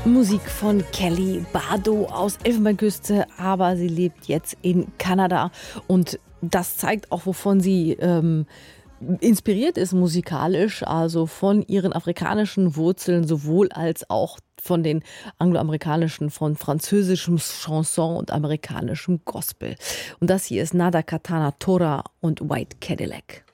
Musik von Kelly Bardo aus Elfenbeinküste, aber sie lebt jetzt in Kanada und das zeigt auch, wovon sie inspiriert ist musikalisch, also von ihren afrikanischen Wurzeln sowohl als auch von den angloamerikanischen, von französischem Chanson und amerikanischem Gospel. Und das hier ist Nada Katana Tora und White Cadillac.